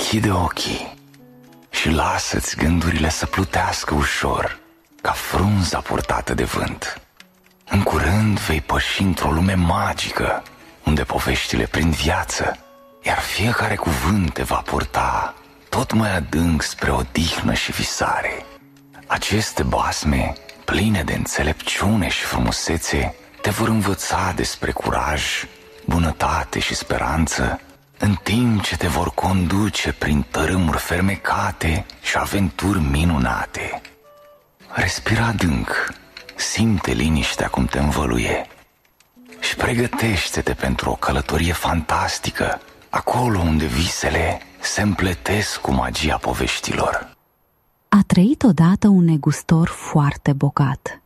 Închide ochii și lasă-ți gândurile să plutească ușor, ca frunza purtată de vânt. În curând vei păși într-o lume magică, unde poveștile prind viață, iar fiecare cuvânt te va purta tot mai adânc spre odihnă și visare. Aceste basme, pline de înțelepciune și frumusețe, te vor învăța despre curaj, bunătate și speranță, în timp ce te vor conduce prin tărâmuri fermecate și aventuri minunate. Respira adânc, simte liniștea cum te învăluie și pregătește-te pentru o călătorie fantastică, acolo unde visele se împletesc cu magia poveștilor. A trăit odată un negustor foarte bogat.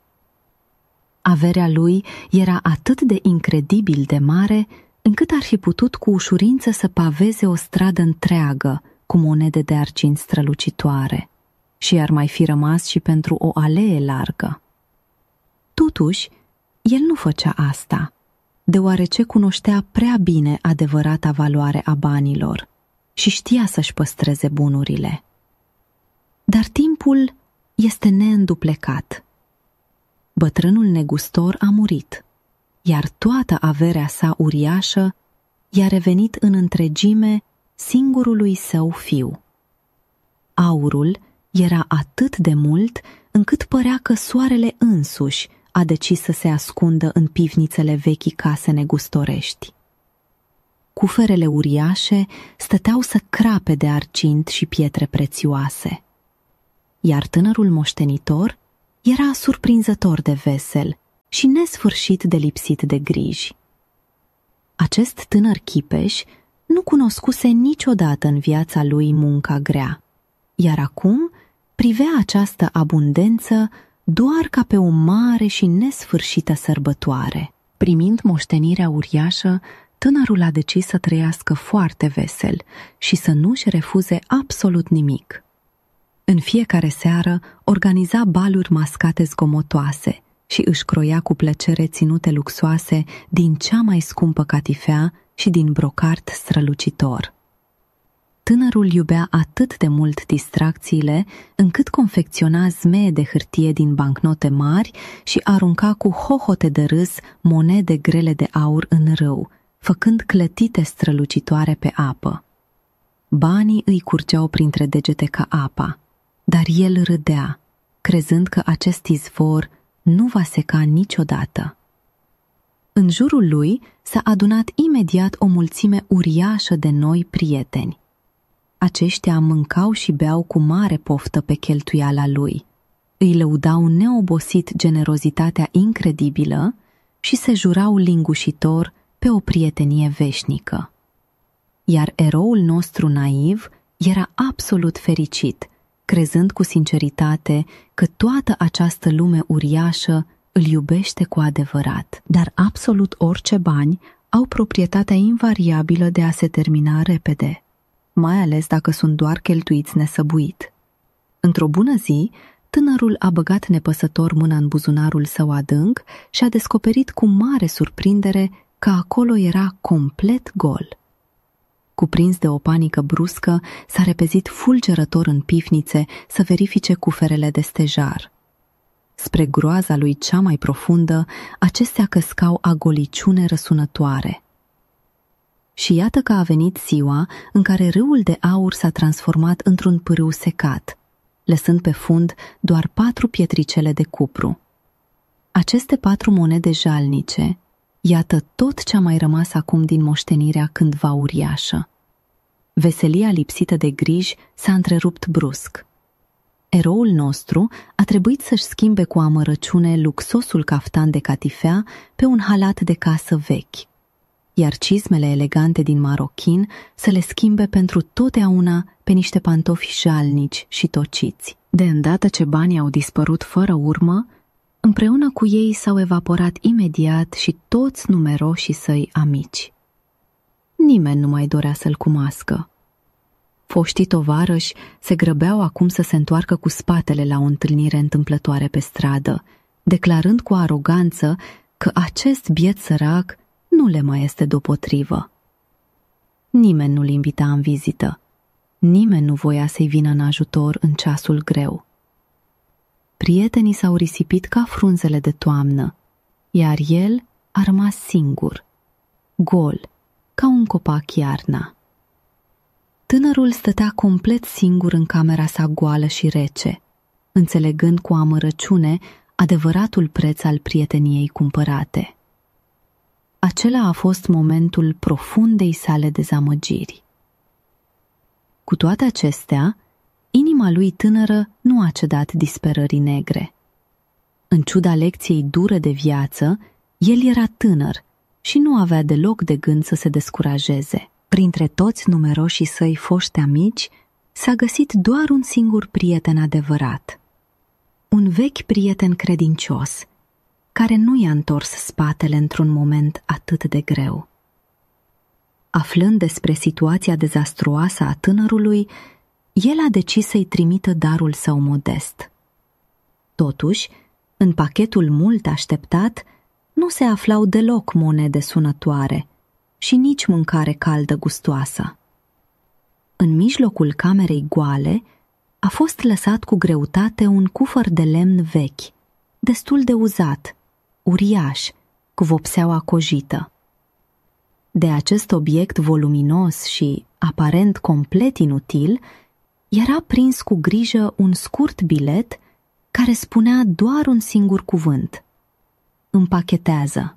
Averea lui era atât de incredibil de mare, încât ar fi putut cu ușurință să paveze o stradă întreagă cu monede de argint strălucitoare și ar mai fi rămas și pentru o alee largă. Totuși, el nu făcea asta, deoarece cunoștea prea bine adevărata valoare a banilor și știa să-și păstreze bunurile. Dar timpul este neînduplecat. Bătrânul negustor a murit, iar toată averea sa uriașă i-a revenit în întregime singurului său fiu. Aurul era atât de mult încât părea că soarele însuși a decis să se ascundă în pivnițele vechii case negustorești. Cuferele uriașe stăteau să crape de argint și pietre prețioase, iar tânărul moștenitor era surprinzător de vesel și nesfârșit de lipsit de griji. Acest tânăr chipeș nu cunoscuse niciodată în viața lui munca grea, iar acum privea această abundență doar ca pe o mare și nesfârșită sărbătoare. Primind moștenirea uriașă, tânărul a decis să trăiască foarte vesel și să nu-și refuze absolut nimic. În fiecare seară organiza baluri mascate zgomotoase și își croia cu plăcere ținute luxoase din cea mai scumpă catifea și din brocart strălucitor. Tânărul iubea atât de mult distracțiile, încât confecționa zmee de hârtie din bancnote mari și arunca cu hohote de râs monede grele de aur în râu, făcând clătite strălucitoare pe apă. Banii îi curgeau printre degete ca apa, dar el râdea, crezând că acest izvor nu va seca niciodată. În jurul lui s-a adunat imediat o mulțime uriașă de noi prieteni. Aceștia mâncau și beau cu mare poftă pe cheltuiala lui, îi lăudau neobosit generozitatea incredibilă și se jurau lingușitor pe o prietenie veșnică. Iar eroul nostru naiv era absolut fericit, crezând cu sinceritate că toată această lume uriașă îl iubește cu adevărat. Dar absolut orice bani au proprietatea invariabilă de a se termina repede, mai ales dacă sunt doar cheltuiți nesăbuit. Într-o bună zi, tânărul a băgat nepăsător mâna în buzunarul său adânc și a descoperit cu mare surprindere că acolo era complet gol. Cuprins de o panică bruscă, s-a repezit fulgerător în pivnițe să verifice cuferele de stejar. Spre groaza lui cea mai profundă, acestea căscau a goliciune răsunătoare. Și iată că a venit ziua în care râul de aur s-a transformat într-un pârâu secat, lăsând pe fund doar 4 pietricele de cupru. Aceste 4 monede jalnice, iată tot ce a mai rămas acum din moștenirea cândva uriașă. Veselia lipsită de griji s-a întrerupt brusc. Eroul nostru a trebuit să-și schimbe cu amărăciune luxosul caftan de catifea pe un halat de casă vechi, iar cizmele elegante din marochin să le schimbe pentru totdeauna pe niște pantofi jalnici și tociți. De îndată ce banii au dispărut fără urmă, împreună cu ei s-au evaporat imediat și toți numeroșii săi amici. Nimeni nu mai dorea să-l cunoască. Foștii tovarăși se grăbeau acum să se întoarcă cu spatele la o întâlnire întâmplătoare pe stradă, declarând cu aroganță că acest biet sărac nu le mai este deopotrivă. Nimeni nu-l invita în vizită, Nimeni nu voia să-i vină în ajutor în ceasul greu. Prietenii s-au risipit ca frunzele de toamnă, iar el a rămas singur, gol, ca un copac iarna. Tânărul stătea complet singur în camera sa goală și rece, înțelegând cu amărăciune adevăratul preț al prieteniei cumpărate. Acela a fost momentul profundei sale dezamăgiri. Cu toate acestea, inima lui tânără nu a cedat disperării negre. În ciuda lecției dure de viață, el era tânăr și nu avea deloc de gând să se descurajeze. Printre toți numeroșii săi foști amici, s-a găsit doar un singur prieten adevărat. Un vechi prieten credincios, care nu i-a întors spatele într-un moment atât de greu. Aflând despre situația dezastruoasă a tânărului, el a decis să-i trimită darul său modest. Totuși, în pachetul mult așteptat, nu se aflau deloc monede sunătoare și nici mâncare caldă gustoasă. În mijlocul camerei goale a fost lăsat cu greutate un cufăr de lemn vechi, destul de uzat, uriaș, cu vopseaua cojită. De acest obiect voluminos și aparent complet inutil, era prins cu grijă un scurt bilet care spunea doar un singur cuvânt: împachetează.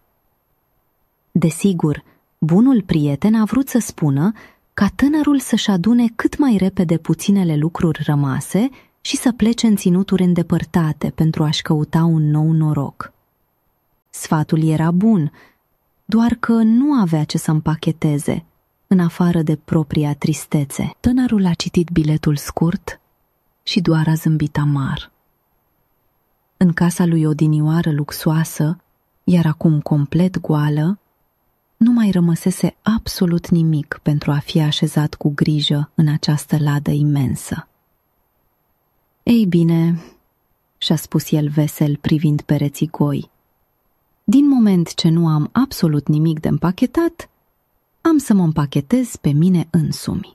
Desigur, bunul prieten a vrut să spună ca tânărul să-și adune cât mai repede puținele lucruri rămase și să plece în ținuturi îndepărtate pentru a-și căuta un nou noroc. Sfatul era bun, doar că nu avea ce să împacheteze, în afară de propria tristețe. Tânărul a citit biletul scurt și doar a zâmbit amar. În casa lui odinioară luxoasă, iar acum complet goală, nu mai rămăsese absolut nimic pentru a fi așezat cu grijă în această ladă imensă. Ei bine, și-a spus el vesel privind pereții goi, din moment ce nu am absolut nimic de împachetat, am să mă împachetez pe mine însumi.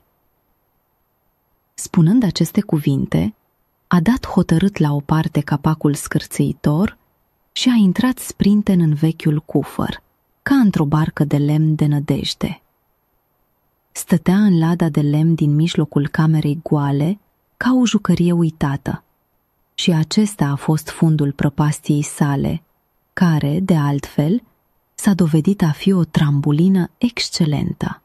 Spunând aceste cuvinte, a dat hotărât la o parte capacul scârțâitor și a intrat sprinten în vechiul cufăr, ca într-o barcă de lemn de nădejde. Stătea în lada de lemn din mijlocul camerei goale, ca o jucărie uitată, și acesta a fost fundul prăpastiei sale, care, de altfel, s-a dovedit a fi o trambulină excelentă.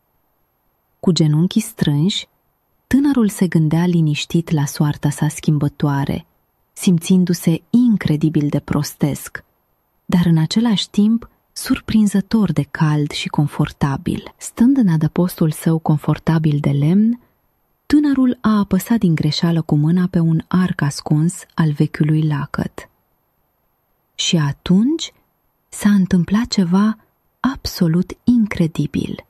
Cu genunchii strânși, tânărul se gândea liniștit la soarta sa schimbătoare, simțindu-se incredibil de prostesc, dar în același timp surprinzător de cald și confortabil. Stând în adăpostul său confortabil de lemn, tânărul a apăsat din greșeală cu mâna pe un arc ascuns al vechiului lacăt. Și atunci s-a întâmplat ceva absolut incredibil.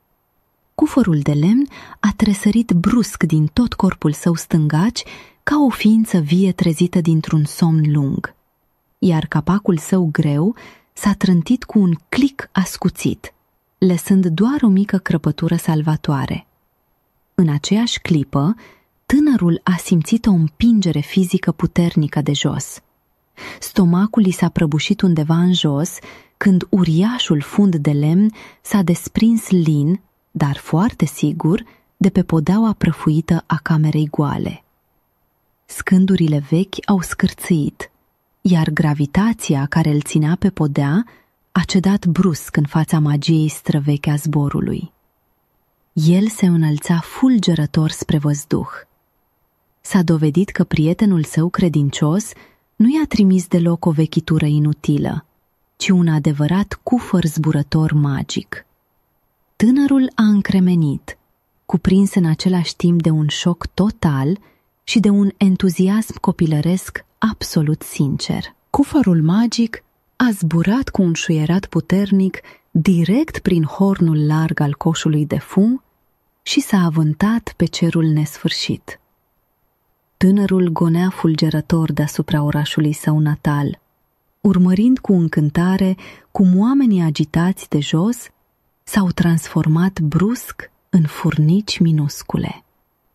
Cufărul de lemn a tresărit brusc din tot corpul său stângaci ca o ființă vie trezită dintr-un somn lung, iar capacul său greu s-a trântit cu un clic ascuțit, lăsând doar o mică crăpătură salvatoare. În aceeași clipă, tânărul a simțit o împingere fizică puternică de jos. Stomacul i s-a prăbușit undeva în jos, când uriașul fund de lemn s-a desprins lin, dar foarte sigur, de pe podeaua prăfuită a camerei goale. Scândurile vechi au scârțâit, iar gravitația care îl ținea pe podea a cedat brusc în fața magiei străveche a zborului. El se înălța fulgerător spre văzduh. S-a dovedit că prietenul său credincios nu i-a trimis deloc o vechitură inutilă, ci un adevărat cufăr zburător magic. Tânărul a încremenit, cuprins în același timp de un șoc total și de un entuziasm copilăresc absolut sincer. Cufărul magic a zburat cu un șuierat puternic direct prin hornul larg al coșului de fum și s-a avântat pe cerul nesfârșit. Tânărul gonea fulgerător deasupra orașului său natal, urmărind cu încântare cum oamenii agitați de jos s-au transformat brusc în furnici minuscule.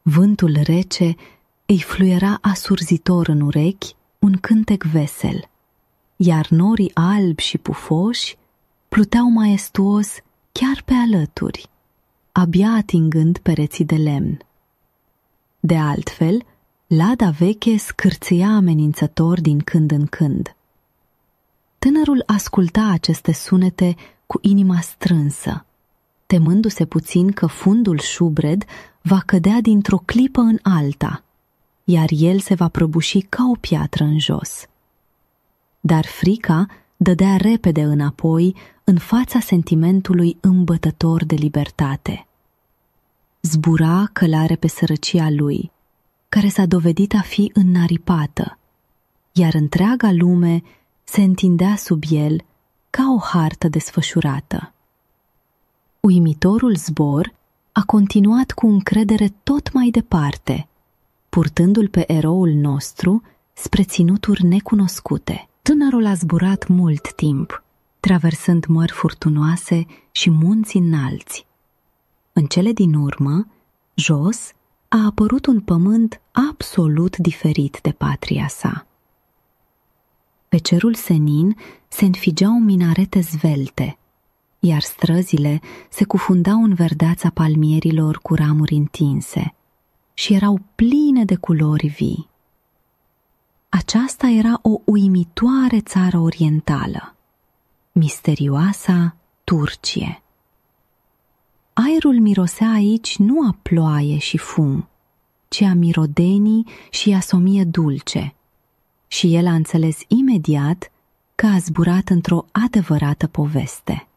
Vântul rece îi fluiera asurzitor în urechi un cântec vesel, iar norii albi și pufoși pluteau maestuos chiar pe alături, abia atingând pereții de lemn. De altfel, lada veche scârțâia amenințător din când în când. Tânărul asculta aceste sunete cu inima strânsă, temându-se puțin că fundul șubred va cădea dintr-o clipă în alta, iar el se va prăbuși ca o piatră în jos. Dar frica dădea repede înapoi în fața sentimentului îmbătător de libertate. Zbura călare pe sărăcia lui, care s-a dovedit a fi înnaripată, iar întreaga lume se întindea sub el ca o hartă desfășurată. Uimitorul zbor a continuat cu încredere tot mai departe, purtându-l pe eroul nostru spre ținuturi necunoscute. Tânărul a zburat mult timp, traversând mări furtunoase și munți înalți. În cele din urmă, jos, a apărut un pământ absolut diferit de patria sa. Pe cerul senin se înfigeau minarete zvelte, iar străzile se cufundau în verdeața palmierilor cu ramuri întinse și erau pline de culori vii. Aceasta era o uimitoare țară orientală, misterioasa Turcie. Aerul mirosea aici nu a ploaie și fum, ci a mirodenii și asomie dulce, și el a înțeles imediat că a zburat într-o adevărată poveste.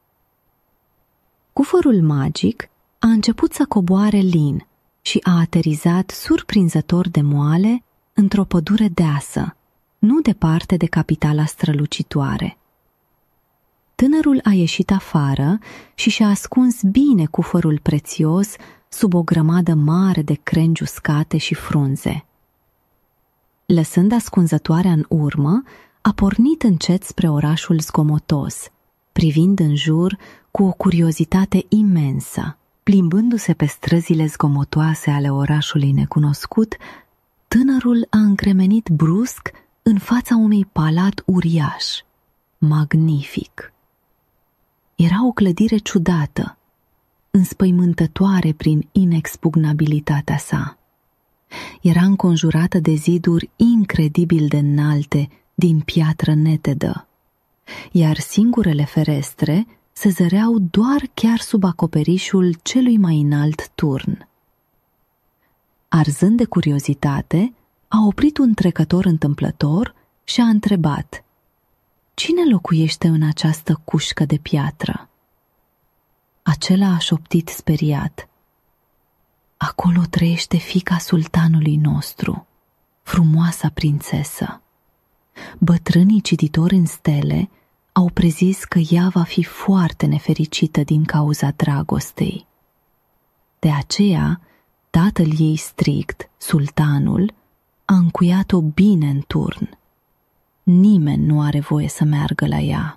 Cufărul magic a început să coboare lin și a aterizat surprinzător de moale într-o pădure deasă, nu departe de capitala strălucitoare. Tânărul a ieșit afară și și-a ascuns bine cufărul prețios sub o grămadă mare de crengi uscate și frunze. Lăsând ascunzătoarea în urmă, a pornit încet spre orașul zgomotos, privind în jur cu o curiozitate imensă. Plimbându-se pe străzile zgomotoase ale orașului necunoscut, tânărul a încremenit brusc în fața unui palat uriaș, magnific. Era o clădire ciudată, înspăimântătoare prin inexpugnabilitatea sa. Era înconjurată de ziduri incredibil de înalte din piatră netedă, iar singurele ferestre se zăreau doar chiar sub acoperișul celui mai înalt turn. Arzând de curiozitate, a oprit un trecător întâmplător și a întrebat: „Cine locuiește în această cușcă de piatră?” Acela a șoptit speriat: „Acolo trăiește fiica sultanului nostru, frumoasa prințesă. Bătrânii cititori în stele au prezis că ea va fi foarte nefericită din cauza dragostei. De aceea, tatăl ei strict, sultanul, a încuiat-o bine în turn. Nimeni nu are voie să meargă la ea.”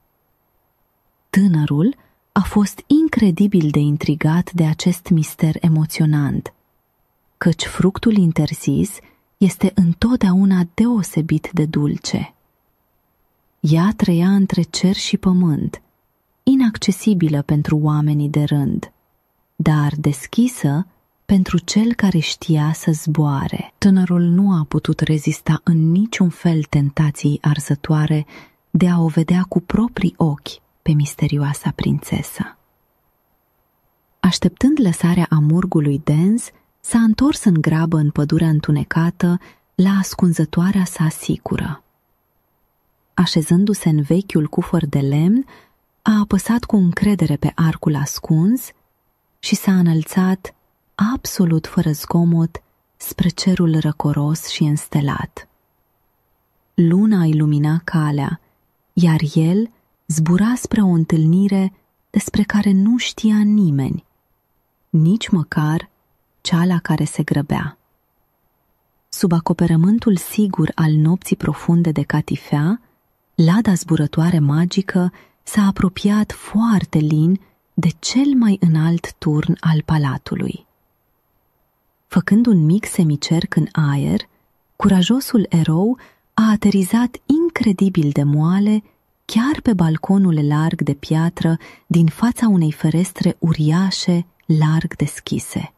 Tânărul a fost incredibil de intrigat de acest mister emoționant, căci fructul interzis este întotdeauna deosebit de dulce. Ea trăia între cer și pământ, inaccesibilă pentru oamenii de rând, dar deschisă pentru cel care știa să zboare. Tânărul nu a putut rezista în niciun fel tentației arzătoare de a o vedea cu proprii ochi pe misterioasa prințesă. Așteptând lăsarea amurgului dens, s-a întors în grabă în pădurea întunecată la ascunzătoarea sa sicură. Așezându-se în vechiul cufăr de lemn, a apăsat cu încredere pe arcul ascuns și s-a înălțat absolut fără zgomot spre cerul răcoros și înstelat. Luna ilumina calea, iar el zbura spre o întâlnire despre care nu știa nimeni, nici măcar cea la care se grăbea. Sub acoperământul sigur al nopții profunde de catifea, lada zburătoare magică s-a apropiat foarte lin de cel mai înalt turn al palatului. Făcând un mic semicerc în aer, curajosul erou a aterizat incredibil de moale chiar pe balconul larg de piatră din fața unei ferestre uriașe, larg deschise.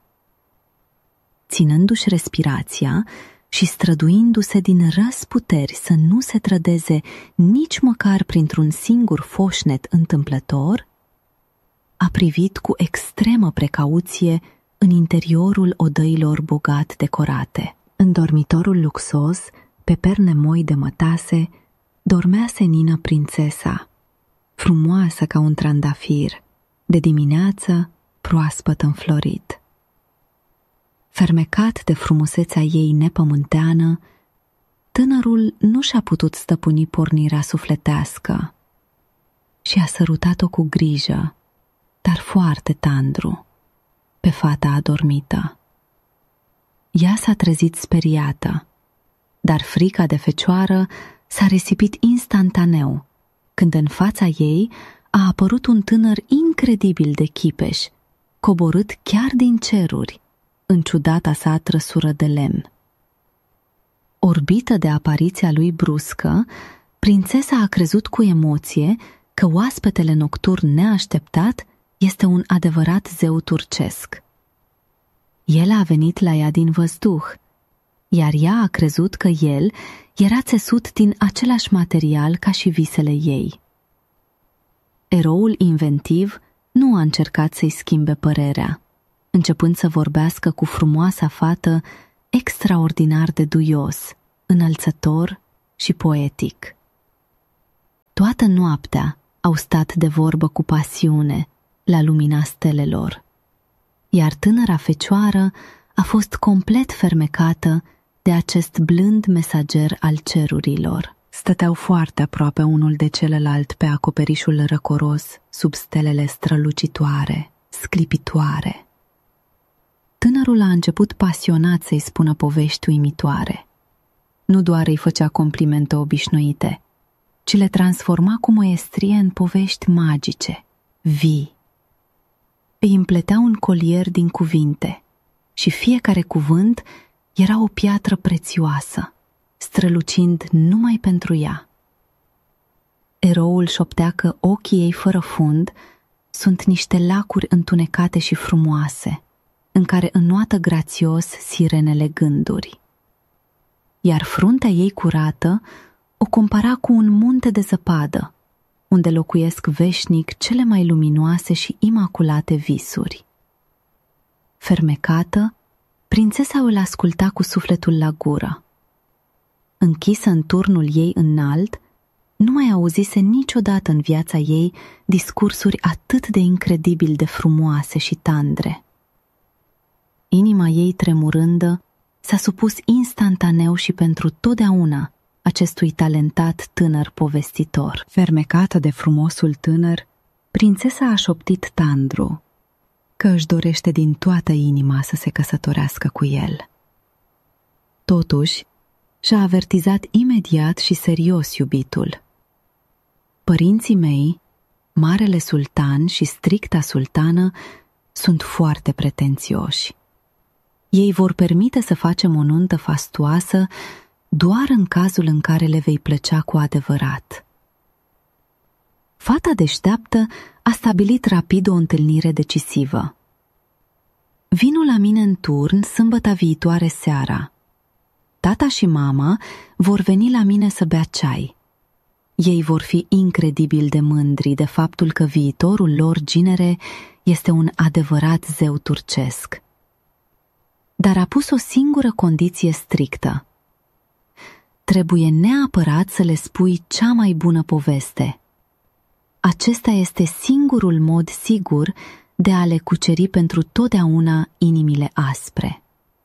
Ținându-și respirația și străduindu-se din răsputeri să nu se trădeze nici măcar printr-un singur foșnet întâmplător, a privit cu extremă precauție în interiorul odăilor bogat decorate. În dormitorul luxos, pe perne moi de mătase, dormea senină prințesa, frumoasă ca un trandafir, de dimineață proaspăt înflorit. Fermecat de frumusețea ei nepământeană, tânărul nu și-a putut stăpâni pornirea sufletească și a sărutat-o cu grijă, dar foarte tandru, pe fata adormită. Ea s-a trezit speriată, dar frica de fecioară s-a risipit instantaneu, când în fața ei a apărut un tânăr incredibil de chipeș, coborât chiar din ceruri, în ciudata sa trăsură de lemn. Orbită de apariția lui bruscă, prințesa a crezut cu emoție că oaspetele nocturn neașteptat este un adevărat zeu turcesc. El a venit la ea din văzduh, iar ea a crezut că el era țesut din același material ca și visele ei. Eroul inventiv nu a încercat să-i schimbe părerea, începând să vorbească cu frumoasa fată extraordinar de duios, înălțător și poetic. Toată noaptea au stat de vorbă cu pasiune la lumina stelelor, iar tânăra fecioară a fost complet fermecată de acest blând mesager al cerurilor. Stăteau foarte aproape unul de celălalt pe acoperișul răcoros, sub stelele strălucitoare, sclipitoare. Tânărul a început pasionat să-i spună povești uimitoare. Nu doar îi făcea complimente obișnuite, ci le transforma cu măiestrie în povești magice, vii. Îi împletea un colier din cuvinte și fiecare cuvânt era o piatră prețioasă, strălucind numai pentru ea. Eroul șoptea că ochii ei fără fund sunt niște lacuri întunecate și frumoase, în care înnoată grațios sirenele gânduri. Iar fruntea ei curată o compara cu un munte de zăpadă, unde locuiesc veșnic cele mai luminoase și imaculate visuri. Fermecată, prințesa îl asculta cu sufletul la gură. Închisă în turnul ei înalt, nu mai auzise niciodată în viața ei discursuri atât de incredibil de frumoase și tandre. Inima ei tremurândă s-a supus instantaneu și pentru totdeauna acestui talentat tânăr povestitor. Fermecată de frumosul tânăr, prințesa a șoptit tandru că își dorește din toată inima să se căsătorească cu el. Totuși, și-a avertizat imediat și serios iubitul. Părinții mei, marele sultan și stricta sultană, sunt foarte pretențioși. Ei vor permite să facem o nuntă fastoasă doar în cazul în care le vei plăcea cu adevărat. Fata deșteaptă a stabilit rapid o întâlnire decisivă. Vino la mine în turn sâmbăta viitoare seara. Tata și mama vor veni la mine să bea ceai. Ei vor fi incredibil de mândri de faptul că viitorul lor ginere este un adevărat zeu turcesc. Dar a pus o singură condiție strictă. Trebuie neapărat să le spui cea mai bună poveste. Acesta este singurul mod sigur de a le cuceri pentru totdeauna inimile aspre.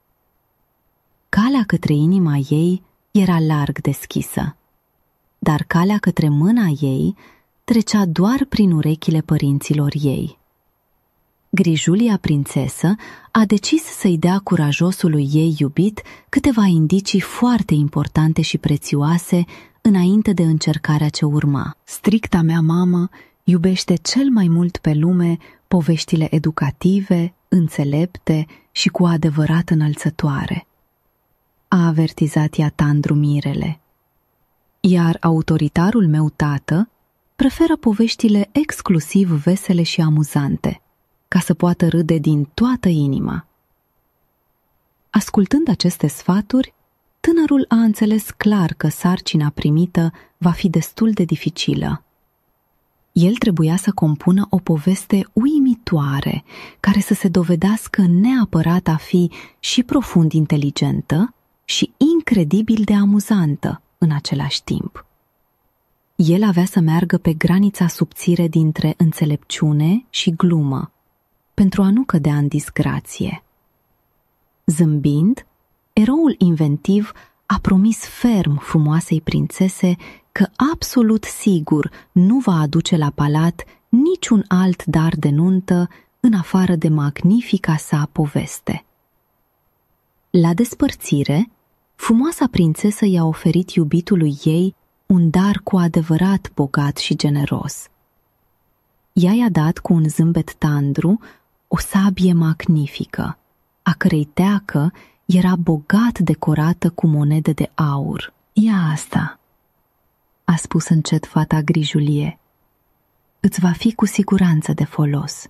Calea către inima ei era larg deschisă, dar calea către mâna ei trecea doar prin urechile părinților ei. Grijulia prințesă a decis să-i dea curajosului ei iubit câteva indicii foarte importante și prețioase înainte de încercarea ce urma. Stricta mea mamă iubește cel mai mult pe lume poveștile educative, înțelepte și cu adevărat înălțătoare, a avertizat ea tandru mirele. Iar autoritarul meu tată preferă poveștile exclusiv vesele și amuzante, ca să poată râde din toată inima. Ascultând aceste sfaturi, tânărul a înțeles clar că sarcina primită va fi destul de dificilă. El trebuia să compună o poveste uimitoare, care să se dovedească neapărat a fi și profund inteligentă și incredibil de amuzantă în același timp. El avea să meargă pe granița subțire dintre înțelepciune și glumă, pentru a nu cădea în disgrație. Zâmbind, eroul inventiv a promis ferm frumoasei prințese că absolut sigur nu va aduce la palat niciun alt dar de nuntă în afară de magnifica sa poveste. La despărțire, frumoasa prințesă i-a oferit iubitului ei un dar cu adevărat bogat și generos. Ea i-a dat cu un zâmbet tandru o sabie magnifică, a cărei teacă era bogat decorată cu monede de aur. Ia asta, a spus încet fata grijulie. Îți va fi cu siguranță de folos.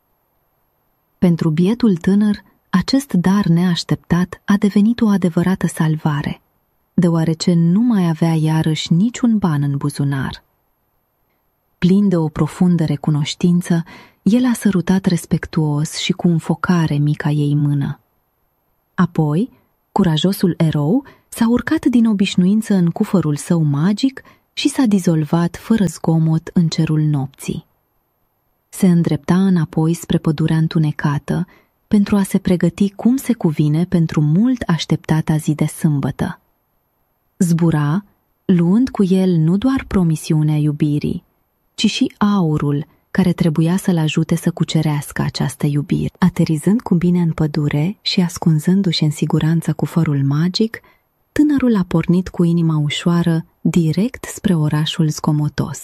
Pentru bietul tânăr, acest dar neașteptat a devenit o adevărată salvare, deoarece nu mai avea iarăși niciun ban în buzunar. Plin de o profundă recunoștință, el a sărutat respectuos și cu înfocare mica ei mână. Apoi, curajosul erou s-a urcat din obișnuință în cufărul său magic și s-a dizolvat fără zgomot în cerul nopții. Se îndrepta înapoi spre pădurea întunecată pentru a se pregăti cum se cuvine pentru mult așteptata zi de sâmbătă. Zbura, luând cu el nu doar promisiunea iubirii, ci și aurul care trebuia să-l ajute să cucerească această iubire. Aterizând cu bine în pădure și ascunzându-și în siguranță cu fărul magic, tânărul a pornit cu inima ușoară direct spre orașul zgomotos.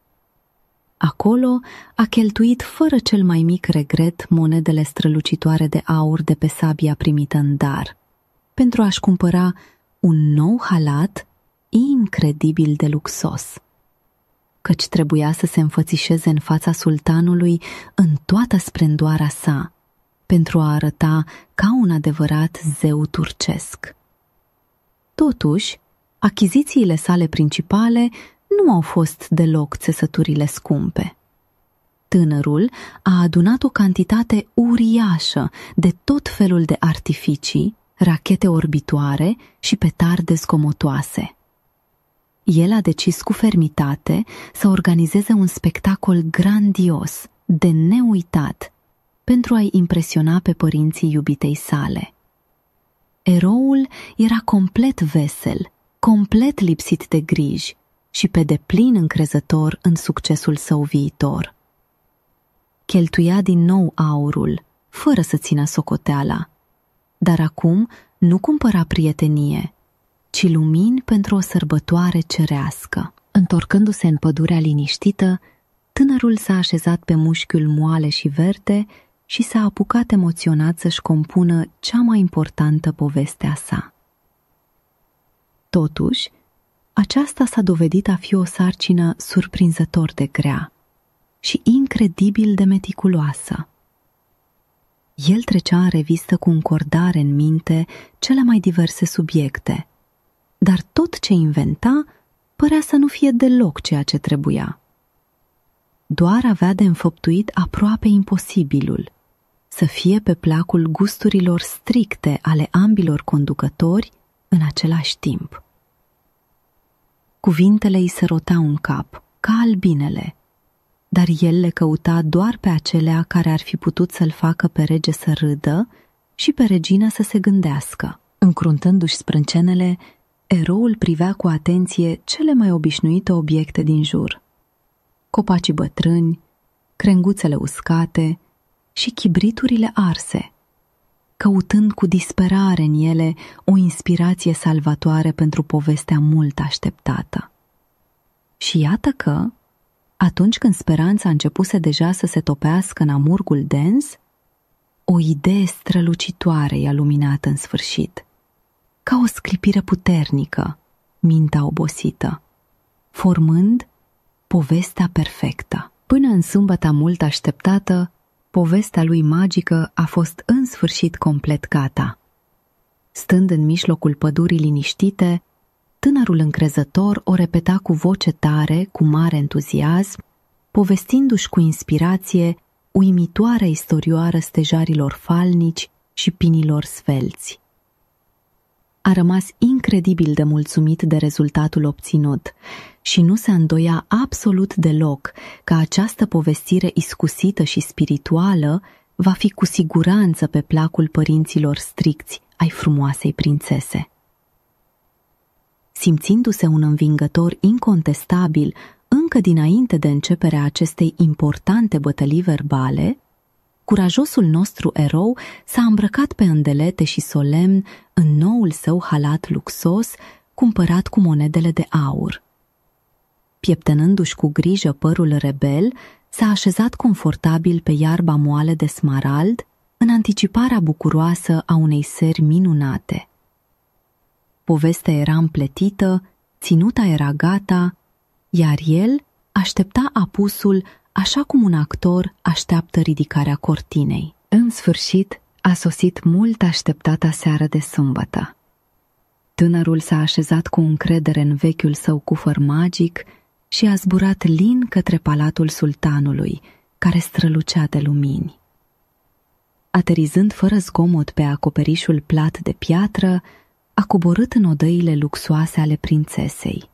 Acolo a cheltuit fără cel mai mic regret monedele strălucitoare de aur de pe sabia primită în dar, pentru a-și cumpăra un nou halat incredibil de luxos, căci trebuia să se înfățișeze în fața sultanului în toată splendoarea sa, pentru a arăta ca un adevărat zeu turcesc. Totuși, achizițiile sale principale nu au fost deloc țesăturile scumpe. Tânărul a adunat o cantitate uriașă de tot felul de artificii, rachete orbitoare și petarde zgomotoase. El a decis cu fermitate să organizeze un spectacol grandios, de neuitat, pentru a-i impresiona pe părinții iubitei sale. Eroul era complet vesel, complet lipsit de griji și pe deplin încrezător în succesul său viitor. Cheltuia din nou aurul, fără să țină socoteala, dar acum nu cumpăra prietenie, ci lumini pentru o sărbătoare cerească. Întorcându-se în pădurea liniștită, tânărul s-a așezat pe mușchiul moale și verde și s-a apucat emoționat să-și compună cea mai importantă poveste a sa. Totuși, aceasta s-a dovedit a fi o sarcină surprinzător de grea și incredibil de meticuloasă. El trecea în revistă cu încordare în minte cele mai diverse subiecte, dar tot ce inventa părea să nu fie deloc ceea ce trebuia. Doar avea de înfăptuit aproape imposibilul, să fie pe placul gusturilor stricte ale ambilor conducători în același timp. Cuvintele îi se roteau în cap, ca albinele, dar el le căuta doar pe acelea care ar fi putut să-l facă pe rege să râdă și pe regină să se gândească. Încruntându-și sprâncenele, eroul privea cu atenție cele mai obișnuite obiecte din jur: copacii bătrâni, crenguțele uscate și chibriturile arse, căutând cu disperare în ele o inspirație salvatoare pentru povestea mult așteptată. Și iată că, atunci când speranța începuse deja să se topească în amurgul dens, o idee strălucitoare i-a luminat în sfârșit. Ca o sclipire puternică, mintea obosită, formând povestea perfectă. Până în sâmbăta mult așteptată, povestea lui magică a fost în sfârșit complet gata. Stând în mijlocul pădurii liniștite, tânărul încrezător o repeta cu voce tare, cu mare entuziasm, povestindu-și cu inspirație uimitoarea istorioară stejarilor falnici și pinilor svelți. A rămas incredibil de mulțumit de rezultatul obținut și nu se îndoia absolut deloc că această povestire iscusită și spirituală va fi cu siguranță pe placul părinților stricți ai frumoasei prințese. Simțindu-se un învingător incontestabil încă dinainte de începerea acestei importante bătălii verbale, curajosul nostru erou s-a îmbrăcat pe îndelete și solemn în noul său halat luxos, cumpărat cu monedele de aur. Pieptănându-și cu grijă părul rebel, s-a așezat confortabil pe iarba moale de smarald, în anticiparea bucuroasă a unei seri minunate. Povestea era împletită, ținuta era gata, iar el aștepta apusul așa cum un actor așteaptă ridicarea cortinei. În sfârșit, a sosit mult așteptata seară de sâmbătă. Tânărul s-a așezat cu încredere în vechiul său cufăr magic și a zburat lin către palatul sultanului, care strălucea de lumini. Aterizând fără zgomot pe acoperișul plat de piatră, a coborât în odăile luxoase ale prințesei.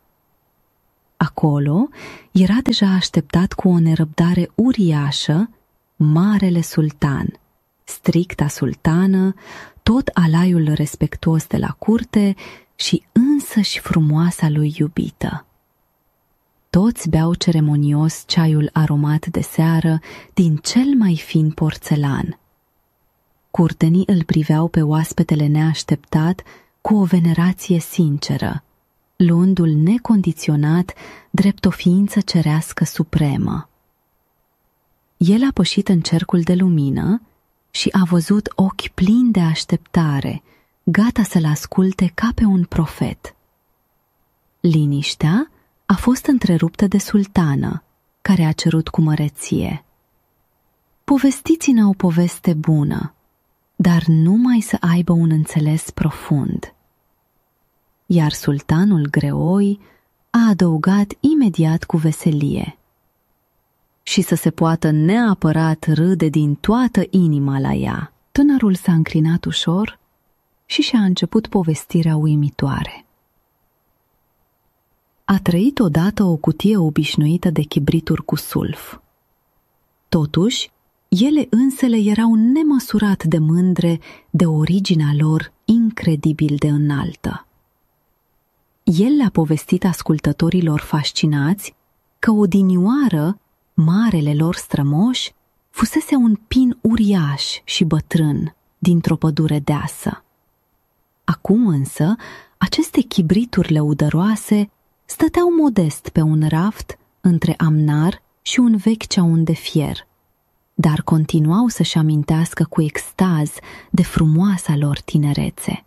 Acolo era deja așteptat cu o nerăbdare uriașă marele sultan, stricta sultană, tot alaiul respectuos de la curte și însăși frumoasa lui iubită. Toți beau ceremonios ceaiul aromat de seară din cel mai fin porțelan. Curtenii îl priveau pe oaspetele neașteptat cu o venerație sinceră, luându-l necondiționat drept o ființă cerească supremă. El a pășit în cercul de lumină și a văzut ochi plini de așteptare, gata să-l asculte ca pe un profet. Liniștea a fost întreruptă de sultană, care a cerut cu măreție: povestiți-ne o poveste bună, dar numai să aibă un înțeles profund. Iar sultanul greoi a adăugat imediat cu veselie: și să se poată neapărat râde din toată inima la ea. Tânărul s-a înclinat ușor și și-a început povestirea uimitoare. A trăit odată o cutie obișnuită de chibrituri cu sulf. Totuși, ele însele erau nemăsurat de mândre de originea lor incredibil de înaltă. El le-a povestit ascultătorilor fascinați că odinioară marele lor strămoș fusese un pin uriaș și bătrân dintr-o pădure deasă. Acum însă, aceste chibrituri lăudăroase stăteau modest pe un raft între amnar și un vechi ceaun de fier, dar continuau să-și amintească cu extaz de frumoasa lor tinerețe.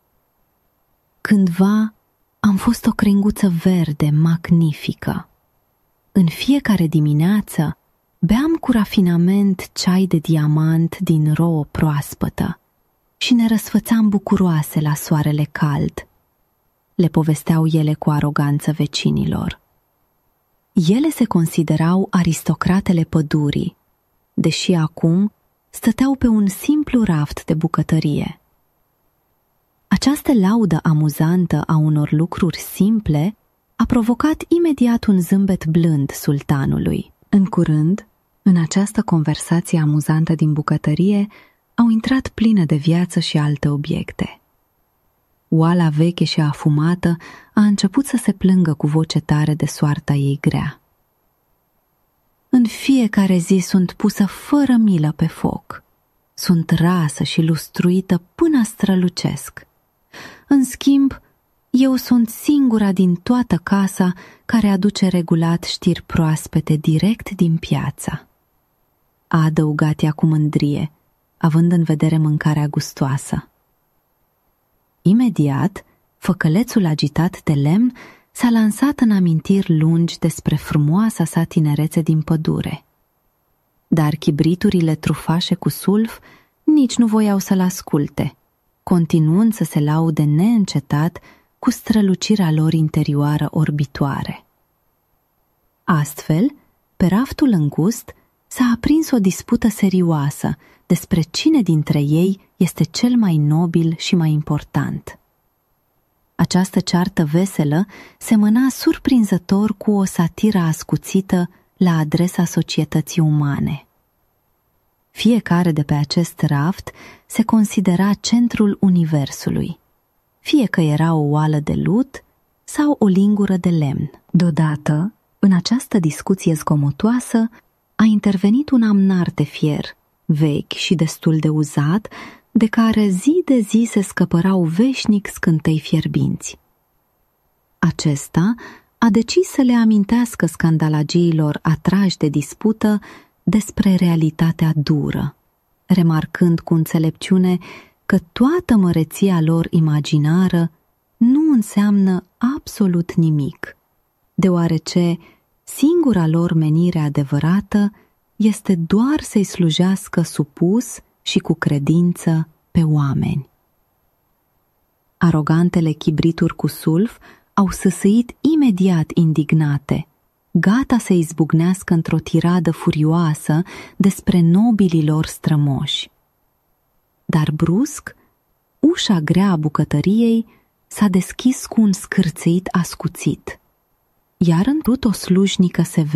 Cândva am fost o crenguță verde magnifică. În fiecare dimineață beam cu rafinament ceai de diamant din rouă proaspătă și ne răsfățam bucuroase la soarele cald. Le povesteau ele cu aroganță vecinilor. Ele se considerau aristocratele pădurii, deși acum stăteau pe un simplu raft de bucătărie. Această laudă amuzantă a unor lucruri simple a provocat imediat un zâmbet blând sultanului. În curând, în această conversație amuzantă din bucătărie, au intrat pline de viață și alte obiecte. Oala veche și afumată a început să se plângă cu voce tare de soarta ei grea. În fiecare zi sunt pusă fără milă pe foc. Sunt rasă și lustruită până strălucesc. În schimb, eu sunt singura din toată casa care aduce regulat știri proaspete direct din piață. A adăugat ea cu mândrie, având în vedere mâncarea gustoasă. Imediat, făcălețul agitat de lemn s-a lansat în amintiri lungi despre frumoasa sa tinerețe din pădure. Dar chibriturile trufașe cu sulf nici nu voiau să-l asculte, continuând să se laude neîncetat cu strălucirea lor interioară orbitoare. Astfel, pe raftul îngust s-a aprins o dispută serioasă despre cine dintre ei este cel mai nobil și mai important. Această ceartă veselă semăna surprinzător cu o satiră ascuțită la adresa societății umane. Fiecare de pe acest raft se considera centrul universului, fie că era o oală de lut sau o lingură de lemn. Deodată, în această discuție zgomotoasă, a intervenit un amnar de fier, vechi și destul de uzat, de care zi de zi se scăpărau veșnic scântei fierbinți. Acesta a decis să le amintească scandalagiilor atrași de dispută despre realitatea dură, remarcând cu înțelepciune că toată măreția lor imaginară nu înseamnă absolut nimic, deoarece singura lor menire adevărată este doar să-i slujească supus și cu credință pe oameni. Arogantele chibrituri cu sulf au săsăit imediat indignate, gata să izbucnească într-o tiradă furioasă despre nobilii lor strămoși. Dar brusc, ușa grea a bucătăriei s-a deschis cu un scârțăit ascuțit, iar într-o slujnică severă